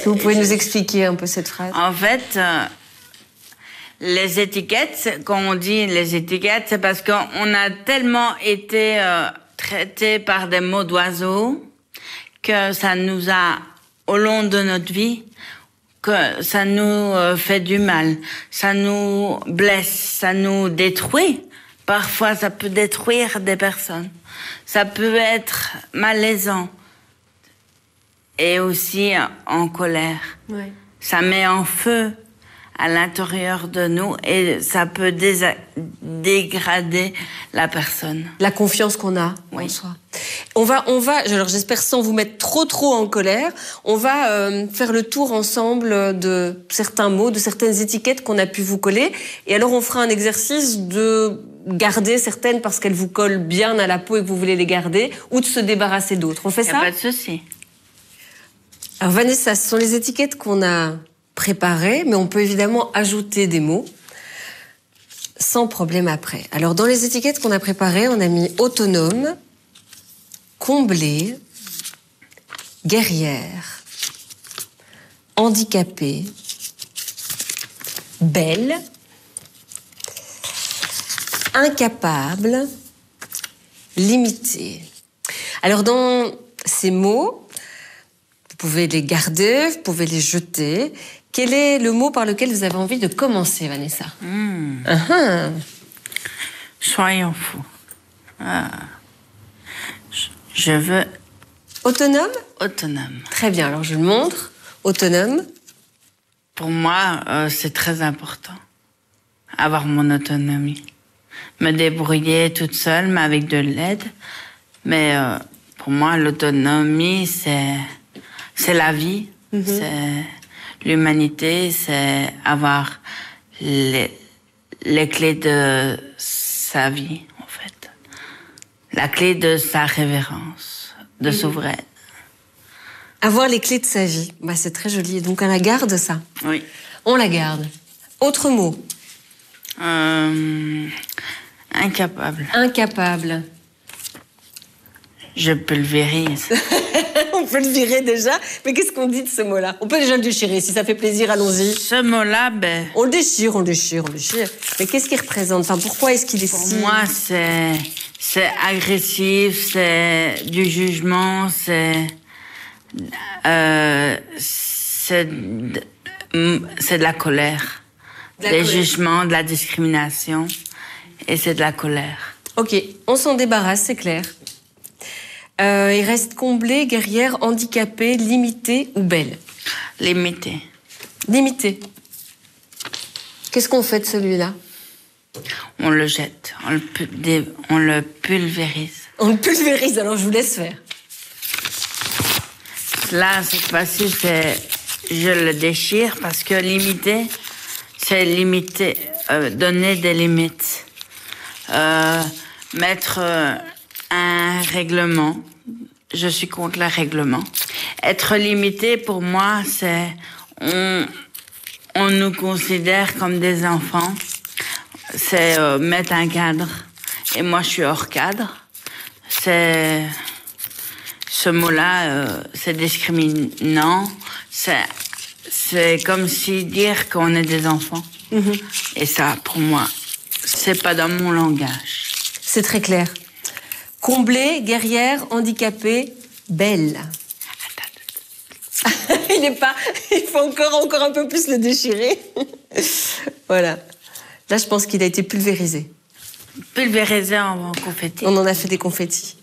que vous pouvez nous expliquer un peu cette phrase? En fait, les étiquettes, quand on dit les étiquettes, c'est parce qu'on a tellement été traités par des mots d'oiseaux que ça nous a, au long de notre vie, que ça nous fait du mal, ça nous blesse, ça nous détruit. Parfois, ça peut détruire des personnes. Ça peut être malaisant et aussi en colère. Ouais. Ça met en feu à l'intérieur de nous et ça peut dégrader la personne. La confiance qu'on a en soi. On va, alors j'espère sans vous mettre trop en colère, on va faire le tour ensemble de certains mots, de certaines étiquettes qu'on a pu vous coller. Et alors on fera un exercice de garder certaines parce qu'elles vous collent bien à la peau et que vous voulez les garder, ou de se débarrasser d'autres. On fait ça? Pas de souci. Alors Vanessa, ce sont les étiquettes qu'on a préparées, mais on peut évidemment ajouter des mots sans problème après. Alors dans les étiquettes qu'on a préparées, on a mis autonome, comblée, guerrière, handicapée, belle, incapable, limitée. Alors dans ces mots, vous pouvez les garder, vous pouvez les jeter. Quel est le mot par lequel vous avez envie de commencer, Vanessa? Soyons fous. Je veux... Autonome? Autonome. Très bien, alors je le montre. Autonome. Pour moi, c'est très important. Avoir mon autonomie. Me débrouiller toute seule, mais avec de l'aide. Mais pour moi, l'autonomie, c'est la vie. C'est l'humanité. C'est avoir les clés de sa vie, en fait. La clé de sa révérence, de souveraine. Avoir les clés de sa vie. Bah, c'est très joli. Donc, on la garde, ça? Oui. On la garde. Autre mot? Incapable. Incapable. Je pulvérise. On peut le virer déjà. Mais qu'est-ce qu'on dit de ce mot-là? On peut déjà le déchirer. Si ça fait plaisir, allons-y. Ce mot-là, ben... On le déchire. Mais qu'est-ce qu'il représente? Enfin, pourquoi est-ce qu'il est Pour si... moi, c'est agressif, c'est du jugement, c'est de la colère. Des jugements, de la discrimination. Et c'est de la colère. Ok, on s'en débarrasse, c'est clair. Il reste comblé, guerrière, handicapée, limitée ou belle? Limitée. Limitée. Qu'est-ce qu'on fait de celui-là? On le jette, on le pulvérise. On le pulvérise, alors je vous laisse faire. Là, cette fois-ci, je le déchire parce que limiter, c'est limiter, donner des limites. Mettre un règlement. Je suis contre le règlement. Être limité, pour moi, c'est... On nous considère comme des enfants. C'est mettre un cadre. Et moi, je suis hors cadre. Ce mot-là, c'est discriminant. C'est comme si dire qu'on est des enfants. Et ça, pour moi, c'est pas dans mon langage. C'est très clair. Comblée, guerrière, handicapée, belle. Il faut encore un peu plus le déchirer. Voilà. Là, je pense qu'il a été pulvérisé. Pulvérisé en confetti. On en a fait des confettis.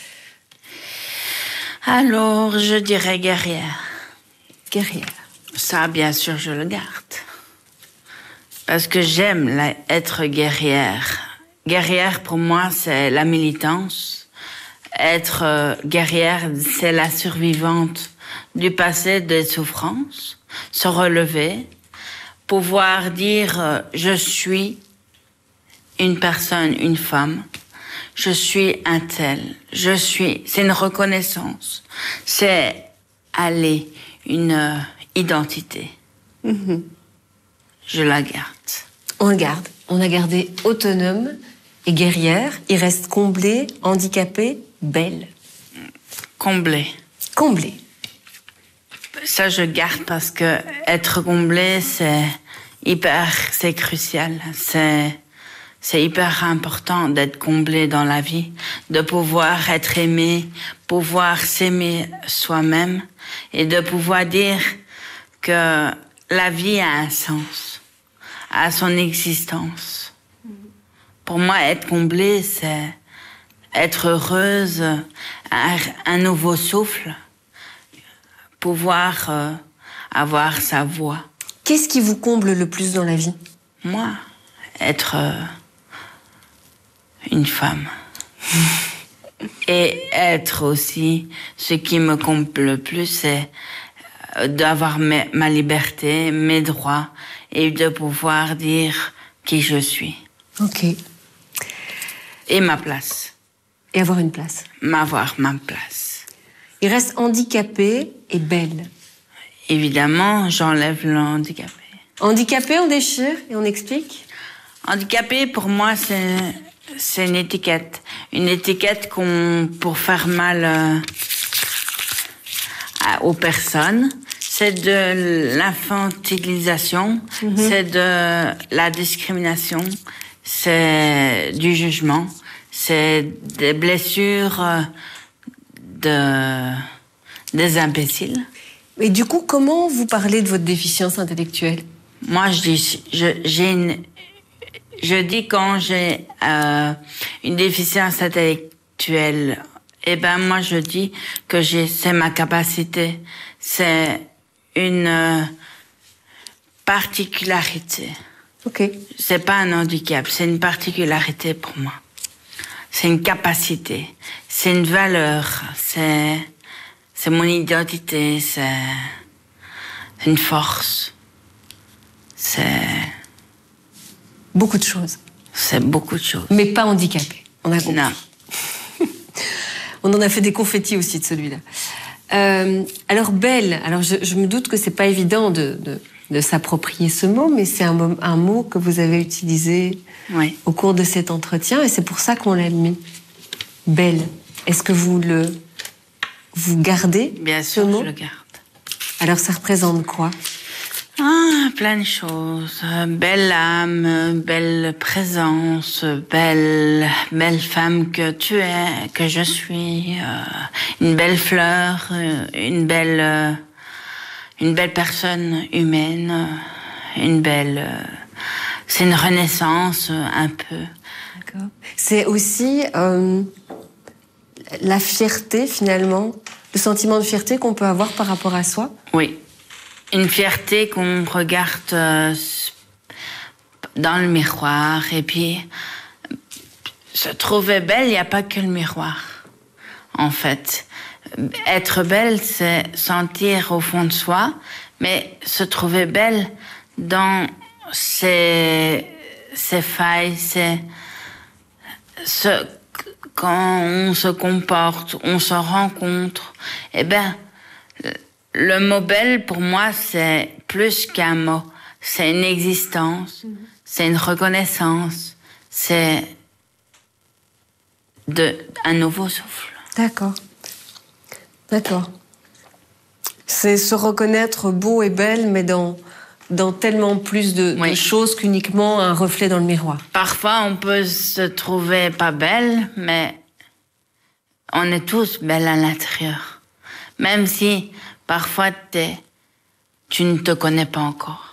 Alors, je dirais guerrière. Guerrière. Ça, bien sûr, je le garde. Parce que j'aime être guerrière. Guerrière, pour moi, c'est la militance. Être guerrière, c'est la survivante du passé, des souffrances. Se relever. Pouvoir dire, je suis une personne, une femme. Je suis un tel. C'est une reconnaissance. C'est une identité. Je la garde. On le garde. On a gardé autonome et guerrière. Il reste comblée, handicapée, belle. Comblée. Comblée. ça je garde parce que être comblé, c'est crucial. C'est hyper important d'être comblé dans la vie, de pouvoir être aimé, pouvoir s'aimer soi-même et de pouvoir dire que la vie a un sens, a son existence. Pour moi, être comblée, c'est être heureuse, un nouveau souffle, pouvoir avoir sa voix. Qu'est-ce qui vous comble le plus dans la vie? Moi, être une femme. Et être aussi, ce qui me comble le plus, c'est d'avoir ma liberté, mes droits et de pouvoir dire qui je suis. Ok. Et ma place. Et avoir une place. Avoir ma place. Il reste handicapée et belle. Évidemment, j'enlève le handicapé. Handicapée, on déchire et on explique? Handicapé, pour moi, c'est une étiquette. Une étiquette pour faire mal aux personnes. C'est de l'infantilisation, c'est de la discrimination, c'est du jugement, c'est des blessures des imbéciles. Et du coup, comment vous parlez de votre déficience intellectuelle? Moi, je dis quand j'ai une déficience intellectuelle, eh ben moi je dis que c'est ma capacité, c'est une particularité. Ok. C'est pas un handicap, c'est une particularité pour moi. C'est une capacité, c'est une valeur, c'est mon identité, c'est une force. C'est beaucoup de choses. C'est beaucoup de choses. Mais pas handicapé. On a compris. Non. On en a fait des confettis aussi de celui-là. Alors belle, alors je me doute que c'est pas évident de s'approprier ce mot, mais c'est un mot que vous avez utilisé au cours de cet entretien et c'est pour ça qu'on l'a mis. Belle. Est-ce que vous gardez Bien ce sûr, mot? je le garde. Alors ça représente quoi? Plein de choses. Belle âme, belle présence, belle femme que tu es, que je suis, une belle fleur, une belle personne humaine, c'est une renaissance un peu. D'accord. C'est aussi la fierté finalement, le sentiment de fierté qu'on peut avoir par rapport à soi. Oui. Une fierté qu'on regarde dans le miroir et puis se trouver belle, il n'y a pas que le miroir. En fait, être belle, c'est sentir au fond de soi, mais se trouver belle dans ses failles, quand on se comporte, on se rencontre, eh ben, le mot belle, pour moi, c'est plus qu'un mot. C'est une existence, c'est une reconnaissance, c'est un nouveau souffle. D'accord. D'accord. C'est se reconnaître beau et belle, mais dans tellement plus de choses qu'uniquement un reflet dans le miroir. Parfois, on peut se trouver pas belle, mais on est tous belles à l'intérieur. Même si parfois tu ne te connais pas encore.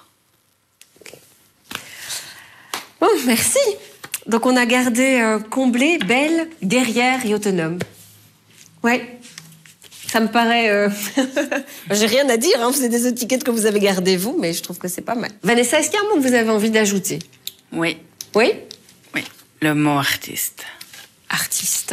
Bon, merci. Donc on a gardé comblée, belle, guerrière et autonome. Ouais. Ça me paraît... J'ai rien à dire, hein, c'est des étiquettes que vous avez gardées vous, mais je trouve que c'est pas mal. Vanessa, est-ce qu'il y a un mot que vous avez envie d'ajouter? Oui. Oui? Oui, le mot artiste. Artiste.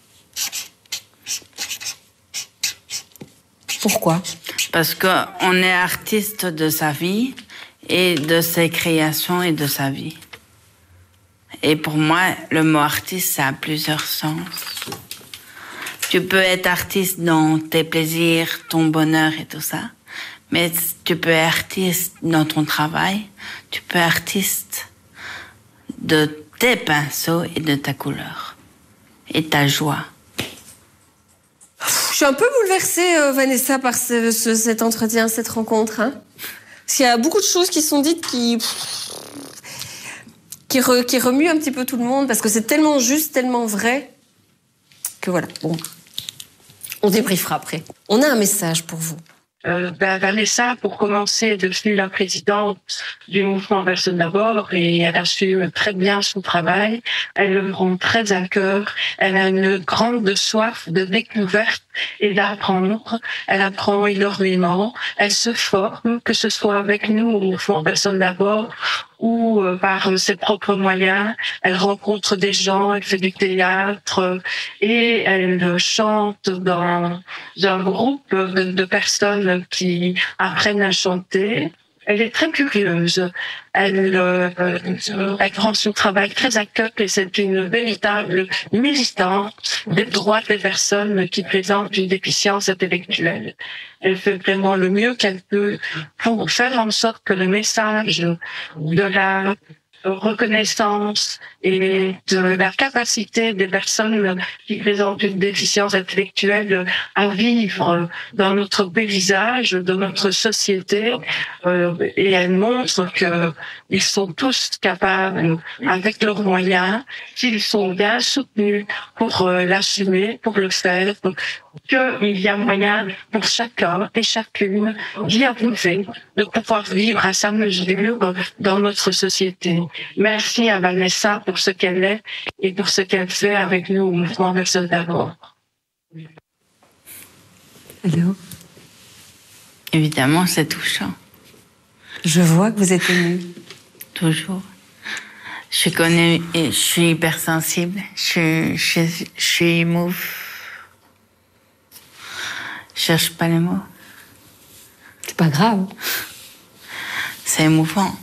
Pourquoi? Parce qu'on est artiste de sa vie et de ses créations et de sa vie. Et pour moi, le mot artiste, ça a plusieurs sens. Tu peux être artiste dans tes plaisirs, ton bonheur et tout ça, mais tu peux être artiste dans ton travail, tu peux être artiste de tes pinceaux et de ta couleur et ta joie. Je suis un peu bouleversée, Vanessa, par cet entretien, cette rencontre. Hein. Parce qu'il y a beaucoup de choses qui sont dites qui remuent un petit peu tout le monde, parce que c'est tellement juste, tellement vrai, que voilà, bon, on débriefera après. On a un message pour vous. Vanessa, pour commencer, est devenue la présidente du mouvement Personne d'abord et elle assume très bien son travail. Elle le prend très à cœur. Elle a une grande soif de découverte et d'apprendre. Elle apprend énormément. Elle se forme, que ce soit avec nous au mouvement Personne d'abord ou par ses propres moyens. Elle rencontre des gens, elle fait du théâtre et elle chante dans un groupe de personnes qui apprennent à chanter. Elle est très curieuse. Elle prend son travail très à cœur et c'est une véritable militante des droits des personnes qui présentent une déficience intellectuelle. Elle fait vraiment le mieux qu'elle peut pour faire en sorte que le message de la reconnaissance et de la capacité des personnes qui présentent une déficience intellectuelle à vivre dans notre paysage, dans notre société, et elle montre que ils sont tous capables, avec leurs moyens, s'ils sont bien soutenus pour l'assumer, pour le faire, qu'il y a moyen pour chacun et chacune d'y arriver, de pouvoir vivre à sa mesure dans notre société. Merci à Vanessa pour ce qu'elle est et pour ce qu'elle fait avec nous au mouvement Personne d'abord. Allô? Évidemment, c'est touchant. Je vois que vous êtes émue. Toujours. Je connais, je suis hypersensible. Je suis émouve. Je cherche pas les mots. C'est pas grave. C'est émouvant.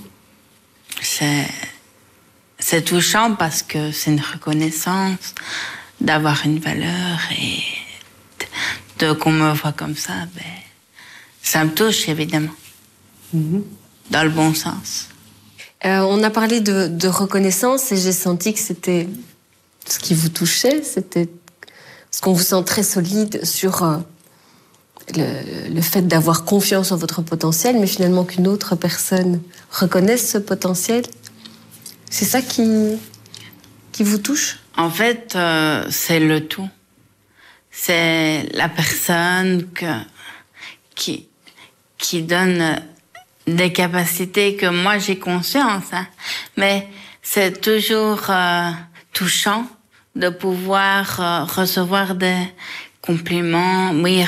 C'est touchant parce que c'est une reconnaissance d'avoir une valeur et qu'on me voit comme ça. Ben, ça me touche, évidemment. Dans le bon sens. On a parlé de reconnaissance et j'ai senti que c'était ce qui vous touchait, c'était ce qu'on vous sent très solide sur le fait d'avoir confiance en votre potentiel, mais finalement qu'une autre personne reconnaisse ce potentiel. C'est ça qui vous touche? En fait, c'est le tout. C'est la personne qui donne des capacités que moi j'ai conscience, hein. Mais c'est toujours touchant de pouvoir recevoir des compliments, oui,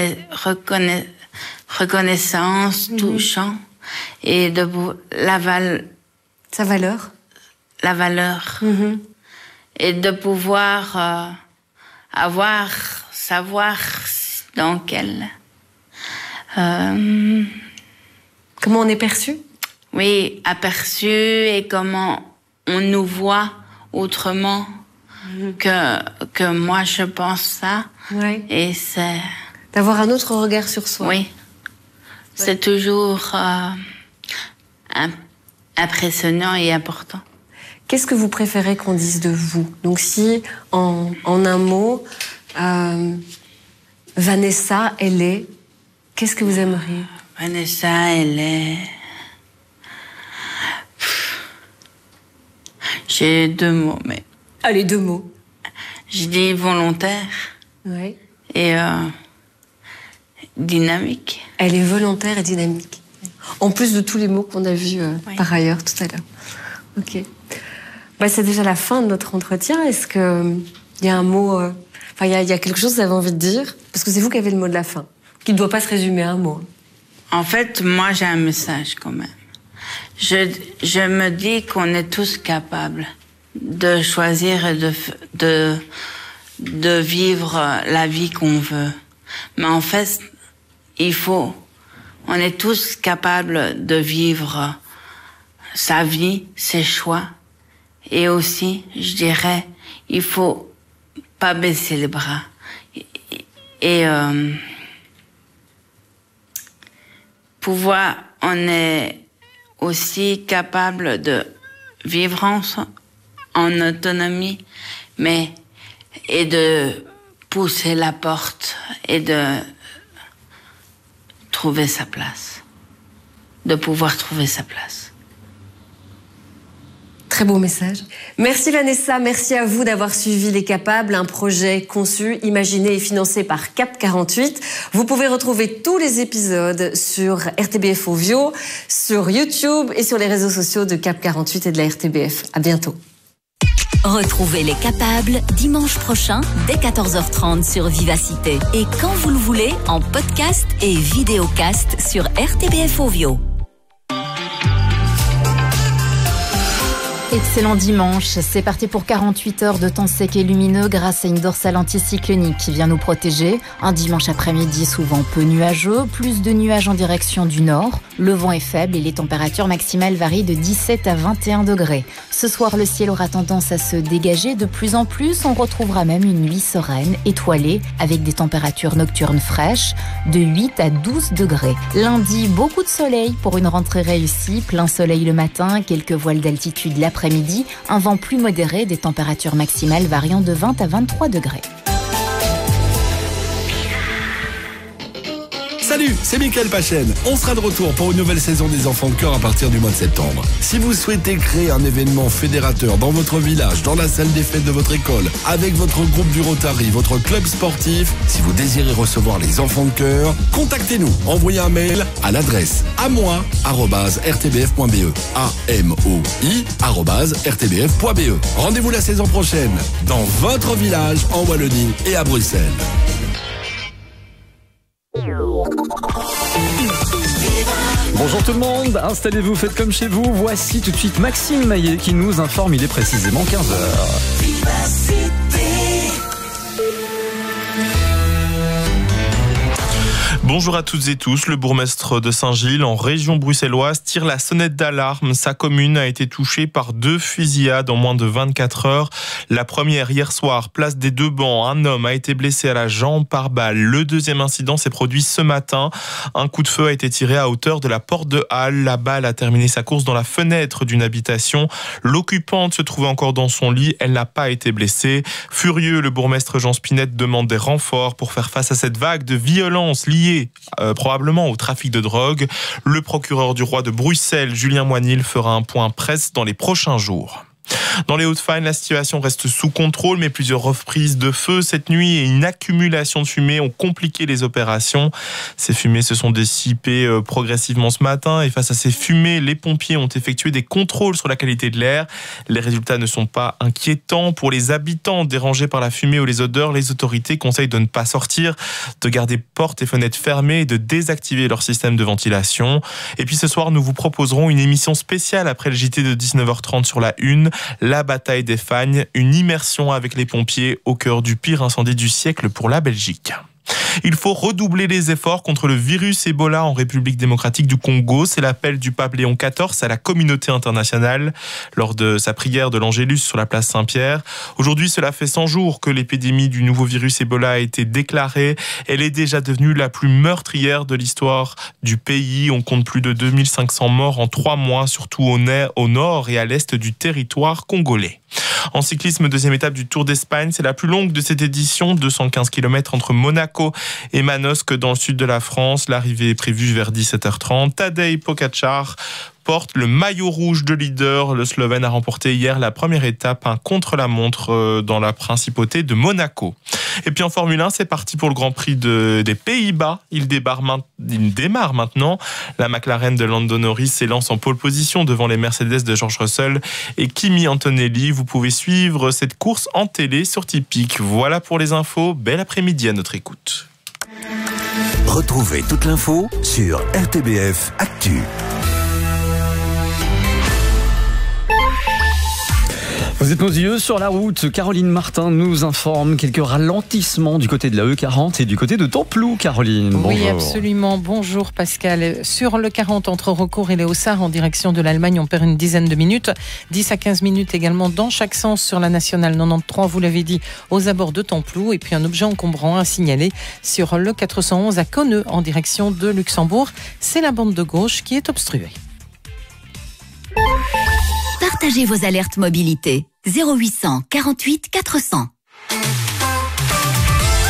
reconnaissance, touchant, et de sa valeur. La valeur. Et de pouvoir savoir dans quel... Comment on est perçu? Oui, aperçu et comment on nous voit autrement que moi je pense ça. Ouais. Et c'est... D'avoir un autre regard sur soi. Oui. C'est toujours impressionnant et important. Qu'est-ce que vous préférez qu'on dise de vous? Donc si, en un mot, Vanessa, elle est... Qu'est-ce que vous aimeriez? Vanessa, elle est... J'ai 2 mots, mais... Allez, 2 mots. Je dis volontaire. Oui. Et dynamique. Elle est volontaire et dynamique. En plus de tous les mots qu'on a vus par ailleurs tout à l'heure. Ok. Bah, c'est déjà la fin de notre entretien. Est-ce qu'il y a un mot... il y a quelque chose que vous avez envie de dire? Parce que c'est vous qui avez le mot de la fin, qui ne doit pas se résumer à un mot. En fait, moi, j'ai un message quand même. Je me dis qu'on est tous capables de choisir et de vivre la vie qu'on veut. Mais en fait, on est tous capables de vivre sa vie, ses choix. Et aussi, je dirais, il faut pas baisser les bras. Et on est aussi capable de vivre en autonomie, et de pousser la porte et de trouver sa place. De pouvoir trouver sa place. Très beau message. Merci Vanessa, merci à vous d'avoir suivi Les Capables, un projet conçu, imaginé et financé par Cap 48. Vous pouvez retrouver tous les épisodes sur RTBF Ovio, sur YouTube et sur les réseaux sociaux de Cap 48 et de la RTBF. À bientôt. Retrouvez Les Capables dimanche prochain dès 14h30 sur Vivacité et quand vous le voulez en podcast et vidéocast sur RTBF Ovio. Excellent dimanche, c'est parti pour 48 heures de temps sec et lumineux grâce à une dorsale anticyclonique qui vient nous protéger. Un dimanche après-midi souvent peu nuageux, plus de nuages en direction du nord. Le vent est faible et les températures maximales varient de 17 à 21 degrés. Ce soir, le ciel aura tendance à se dégager de plus en plus. On retrouvera même une nuit sereine, étoilée, avec des températures nocturnes fraîches de 8 à 12 degrés. Lundi, beaucoup de soleil pour une rentrée réussie. Plein soleil le matin, quelques voiles d'altitude l'après-midi, un vent plus modéré, des températures maximales variant de 20 à 23 degrés. Salut, c'est Mickaël Pachen. On sera de retour pour une nouvelle saison des Enfants de Cœur à partir du mois de septembre. Si vous souhaitez créer un événement fédérateur dans votre village, dans la salle des fêtes de votre école, avec votre groupe du Rotary, votre club sportif, si vous désirez recevoir les Enfants de Cœur, contactez-nous. Envoyez un mail à l'adresse amoi@rtbf.be. amoi@rtbf.be. Rendez-vous la saison prochaine dans votre village en Wallonie et à Bruxelles. Bonjour tout le monde, installez-vous, faites comme chez vous. Voici tout de suite Maxime Maillet qui nous informe, il est précisément 15h. Bonjour à toutes et tous, le bourgmestre de Saint-Gilles, en région bruxelloise, tire la sonnette d'alarme. Sa commune a été touchée par 2 fusillades en moins de 24 heures. La première hier soir, place des Deux Bancs, un homme a été blessé à la jambe par balle. Le deuxième incident s'est produit ce matin. Un coup de feu a été tiré à hauteur de la porte de Halle. La balle a terminé sa course dans la fenêtre d'une habitation. L'occupante se trouvait encore dans son lit, elle n'a pas été blessée. Furieux, le bourgmestre Jean Spinette demande des renforts pour faire face à cette vague de violence liée probablement au trafic de drogue. Le procureur du roi de Bruxelles, Julien Moinil, fera un point presse dans les prochains jours. Dans les Hauts-de-Fagne, la situation reste sous contrôle, mais plusieurs reprises de feu cette nuit et une accumulation de fumée ont compliqué les opérations. Ces fumées se sont dissipées progressivement ce matin et face à ces fumées, les pompiers ont effectué des contrôles sur la qualité de l'air. Les résultats ne sont pas inquiétants. Pour les habitants dérangés par la fumée ou les odeurs, les autorités conseillent de ne pas sortir, de garder portes et fenêtres fermées et de désactiver leur système de ventilation. Et puis ce soir, nous vous proposerons une émission spéciale après le JT de 19h30 sur la Une. La bataille des Fagnes, une immersion avec les pompiers au cœur du pire incendie du siècle pour la Belgique. Il faut redoubler les efforts contre le virus Ebola en République démocratique du Congo. C'est l'appel du pape Léon XIV à la communauté internationale lors de sa prière de l'Angélus sur la place Saint-Pierre. Aujourd'hui, cela fait 100 jours que l'épidémie du nouveau virus Ebola a été déclarée. Elle est déjà devenue la plus meurtrière de l'histoire du pays. On compte plus de 2500 morts en 3 mois, surtout au nord et à l'est du territoire congolais. En cyclisme, deuxième étape du Tour d'Espagne, c'est la plus longue de cette édition, 215 km entre Monaco et Manosque dans le sud de la France. L'arrivée est prévue vers 17h30. Tadej Pogačar porte le maillot rouge de leader. Le Slovène a remporté hier la première étape, un contre-la-montre dans la principauté de Monaco. Et puis en Formule 1, c'est parti pour le Grand Prix des Pays-Bas. Il démarre maintenant. La McLaren de Lando Norris s'élance en pole position devant les Mercedes de George Russell et Kimi Antonelli. Vous pouvez suivre cette course en télé sur Tipeee. Voilà pour les infos. Bel après-midi à notre écoute. Retrouvez toute l'info sur RTBF Actu. Vous êtes nos yeux sur la route. Caroline Martin nous informe quelques ralentissements du côté de la E40 et du côté de Templou. Caroline, bonjour. Oui, absolument. Bonjour Pascal. Sur le 40 entre Recourt et les Hauts-Sarts en direction de l'Allemagne, on perd une dizaine de minutes. 10 à 15 minutes également dans chaque sens sur la nationale 93, vous l'avez dit, aux abords de Templou. Et puis un objet encombrant à signaler sur le 411 à Conneux en direction de Luxembourg. C'est la bande de gauche qui est obstruée. Partagez vos alertes mobilité. 0800 48 400.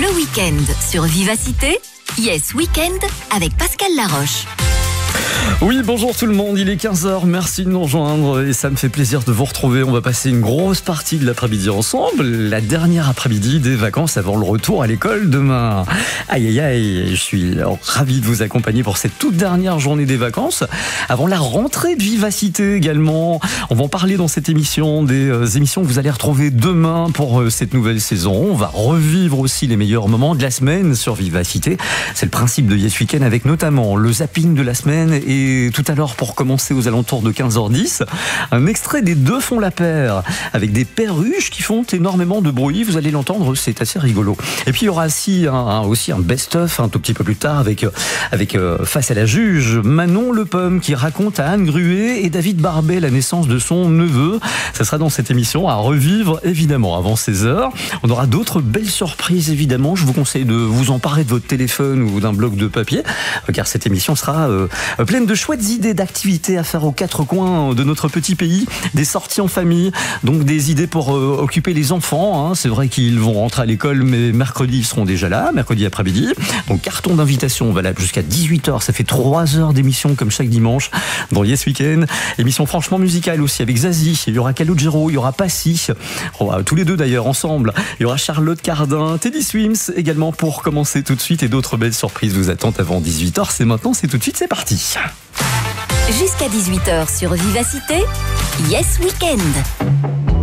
Le week-end sur Vivacité, Yes Weekend avec Pascal Laroche. Oui, bonjour tout le monde, il est 15h, merci de nous rejoindre et ça me fait plaisir de vous retrouver. On va passer une grosse partie de l'après-midi ensemble, la dernière après-midi des vacances avant le retour à l'école demain. Aïe aïe aïe, je suis ravi de vous accompagner pour cette toute dernière journée des vacances, avant la rentrée de Vivacité également. On va en parler dans cette émission, des émissions que vous allez retrouver demain pour cette nouvelle saison. On va revivre aussi les meilleurs moments de la semaine sur Vivacité. C'est le principe de Yes Weekend avec notamment le zapping de la semaine. Et tout à l'heure, pour commencer aux alentours de 15h10, un extrait des Deux font la paire, avec des perruches qui font énormément de bruit. Vous allez l'entendre, c'est assez rigolo. Et puis il y aura aussi un best-of un tout petit peu plus tard avec face à la juge, Manon Le Pomme qui raconte à Anne Gruet et David Barbet la naissance de son neveu. Ça sera dans cette émission à revivre évidemment avant 16h. On aura d'autres belles surprises évidemment. Je vous conseille de vous emparer de votre téléphone ou d'un bloc de papier, car cette émission sera pleine de chouettes idées d'activités à faire aux quatre coins de notre petit pays, des sorties en famille, donc des idées pour occuper les enfants. C'est vrai qu'ils vont rentrer à l'école, mais mercredi ils seront déjà là, mercredi après-midi. Donc carton d'invitation valable jusqu'à 18h, ça fait 3 heures d'émission comme chaque dimanche dans Yes Weekend. Émission franchement musicale aussi avec Zazie, il y aura Calogero, il y aura Passy, tous les deux d'ailleurs ensemble. Il y aura Charlotte Cardin, Teddy Swims également pour commencer tout de suite et d'autres belles surprises vous attendent avant 18h. C'est maintenant, c'est tout de suite, c'est parti. Jusqu'à 18h sur Vivacité, Yes Weekend.